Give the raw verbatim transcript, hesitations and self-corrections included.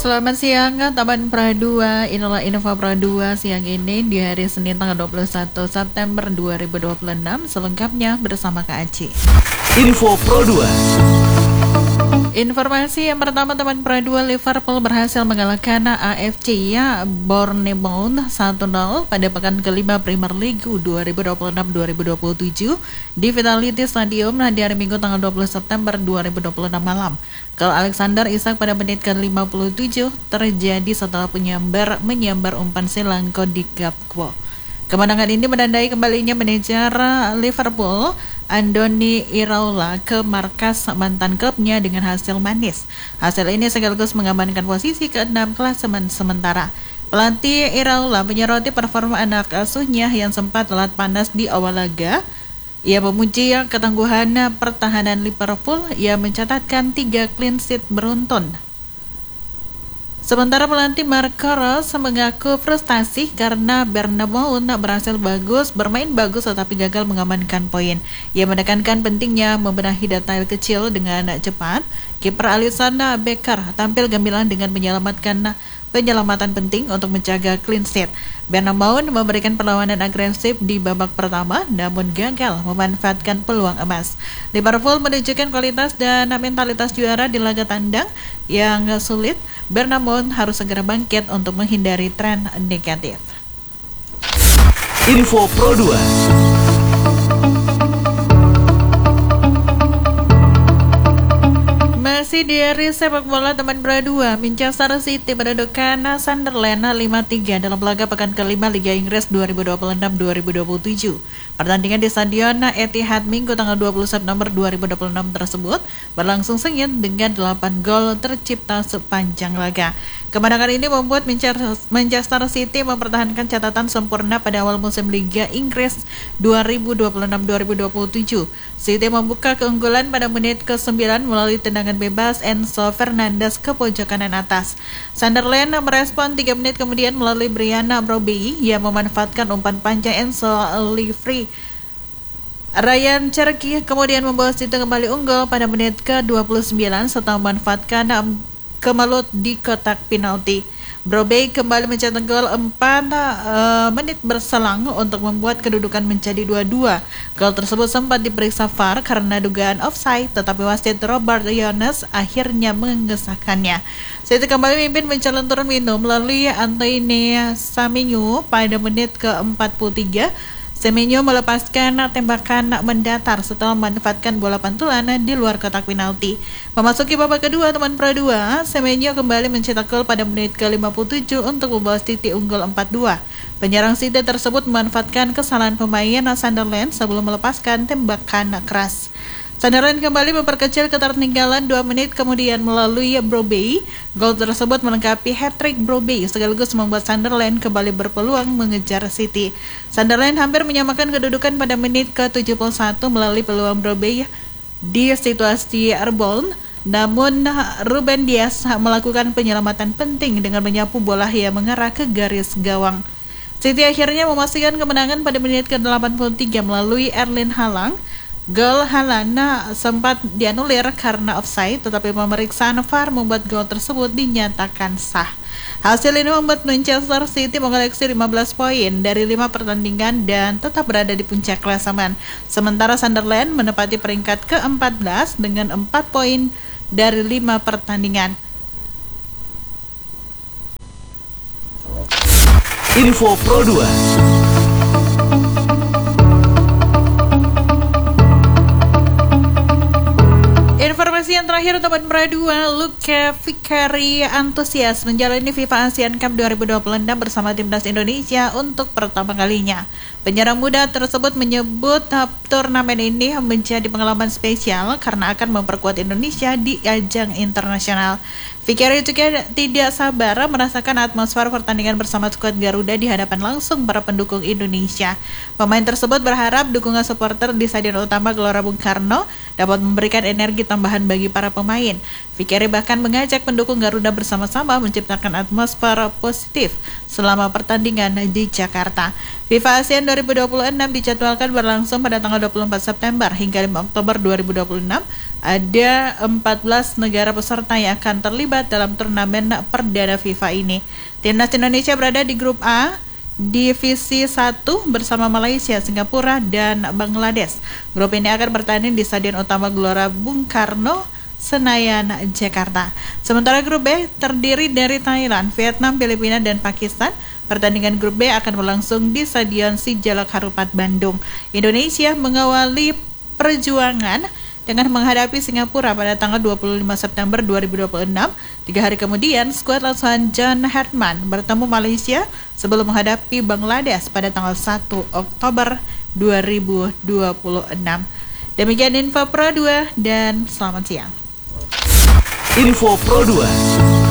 Selamat siang, Taman Pradua. Inilah info Pradua siang ini di hari Senin tanggal dua puluh satu September dua ribu dua puluh enam. Selengkapnya bersama Kak Aci. Info Pradua. Informasi yang pertama, Taman Pradua, Liverpool berhasil mengalahkan A F C ya Bournemouth satu nol pada pekan kelima Premier League dua ribu dua puluh enam dua ribu dua puluh tujuh di Vitality Stadium di hari Minggu tanggal dua puluh September dua ribu dua puluh enam malam. Gol Alexander Isak pada menit ke lima puluh tujuh terjadi setelah penyambar menyambar umpan silang Cody Gakpo. Kemenangan ini menandai kembalinya manajer Liverpool Andoni Iraola ke markas mantan klubnya dengan hasil manis. Hasil ini sekaligus mengamankan posisi keenam klasemen sementara. Pelatih Iraola menyoroti performa anak asuhnya yang sempat telat panas di awal laga. Ia memuji ketangguhan pertahanan Liverpool yang mencatatkan tiga clean sheet beruntun. Sementara pelatih Mark Rose mengaku frustasi karena Bournemouth berhasil bagus, bermain bagus tetapi gagal mengamankan poin. Ia menekankan pentingnya membenahi detail kecil dengan cepat. Kiper Alisson Becker tampil gemilang dengan menyelamatkan penyelamatan penting untuk menjaga clean sheet. Bournemouth memberikan perlawanan agresif di babak pertama namun gagal memanfaatkan peluang emas. Liverpool menunjukkan kualitas dan mentalitas juara di laga tandang yang sulit. Bournemouth harus segera bangkit untuk menghindari tren negatif. Info Pradua. Masih dari sepak bola, Taman Pradua, Manchester City menundukkan Sunderland lima tiga dalam laga pekan kelima Liga Inggris dua ribu dua puluh enam dua ribu dua puluh tujuh. Pertandingan di Stadion Etihad Minggu tanggal dua puluh September dua ribu dua puluh enam tersebut berlangsung sengit dengan delapan gol tercipta sepanjang laga. Kemenangan ini membuat Manchester City mempertahankan catatan sempurna pada awal musim Liga Inggris dua ribu dua puluh enam dua ribu dua puluh tujuh. City membuka keunggulan pada menit ke sembilan melalui tendangan bebas Enzo Fernandez ke pojok kanan atas. Sunderland merespon tiga menit kemudian melalui Brian Brobby yang memanfaatkan umpan panjang Enzo Livry. Ryan Cherky kemudian membawa City kembali unggul pada menit ke dua puluh sembilan setelah memanfaatkan kemelut di kotak penalti. Brobey kembali mencetak gol empat uh, menit berselang untuk membuat kedudukan menjadi dua dua. Gol tersebut sempat diperiksa V A R karena dugaan offside, tetapi wasit Robert Jones akhirnya mengesahkannya. City kembali memimpin menjalin turun minum melalui Anthony Semenyo pada menit ke empat puluh tiga. Semenyo melepaskan tembakan mendatar setelah memanfaatkan bola pantulan di luar kotak penalti. Memasuki babak kedua, Taman Pradua, Semenyo kembali mencetak gol pada menit ke lima puluh tujuh untuk membawa City unggul empat dua. Penyerang City tersebut memanfaatkan kesalahan pemain Sunderland sebelum melepaskan tembakan keras. Sunderland kembali memperkecil ketertinggalan dua menit kemudian melalui Brobey. Gol tersebut melengkapi hat-trick Brobey sekaligus membuat Sunderland kembali berpeluang mengejar City. Sunderland hampir menyamakan kedudukan pada menit ke tujuh puluh satu melalui peluang Brobey di situasi airball. Namun Ruben Dias melakukan penyelamatan penting dengan menyapu bola yang mengarah ke garis gawang. City akhirnya memastikan kemenangan pada menit ke delapan puluh tiga melalui Erling Haaland. Gol Haaland sempat dianulir karena offside, tetapi pemeriksaan V A R membuat gol tersebut dinyatakan sah. Hasil ini membuat Manchester City mengoleksi lima belas poin dari lima pertandingan dan tetap berada di puncak klasemen. Sementara Sunderland menempati peringkat ke empat belas dengan empat poin dari lima pertandingan. Info Pradua. Informasi yang terakhir, Taman Pradua, Luka Fikari antusias menjalani FIFA Asian Cup dua ribu dua puluh enam bersama timnas Indonesia untuk pertama kalinya. Penyerang muda tersebut menyebut turnamen ini menjadi pengalaman spesial karena akan memperkuat Indonesia di ajang internasional. Fikari juga tidak sabar merasakan atmosfer pertandingan bersama skuad Garuda di hadapan langsung para pendukung Indonesia. Pemain tersebut berharap dukungan supporter di Stadion Utama Gelora Bung Karno dapat memberikan energi tambahan bagi bagi para pemain. Fikri bahkan mengajak pendukung Garuda bersama-sama menciptakan atmosfer positif selama pertandingan di Jakarta. FIFA ASEAN dua ribu dua puluh enam dijadwalkan berlangsung pada tanggal dua puluh empat September hingga lima Oktober dua ribu dua puluh enam. Ada empat belas negara peserta yang akan terlibat dalam turnamen perdana FIFA ini. Timnas Indonesia berada di grup A, Divisi satu bersama Malaysia, Singapura, dan Bangladesh. Grup ini akan bertanding di Stadion Utama Gelora Bung Karno, Senayan, Jakarta. Sementara grup B terdiri dari Thailand, Vietnam, Filipina, dan Pakistan. Pertandingan grup B akan berlangsung di Stadion Sijalak Harupat, Bandung. Indonesia mengawali perjuangan dengan menghadapi Singapura pada tanggal dua puluh lima September dua ribu dua puluh enam. Tiga hari kemudian, skuad asuhan John Hartman bertemu Malaysia sebelum menghadapi Bangladesh pada tanggal satu Oktober dua ribu dua puluh enam. Demikian info Pro dua dan selamat siang. Info Pro dua.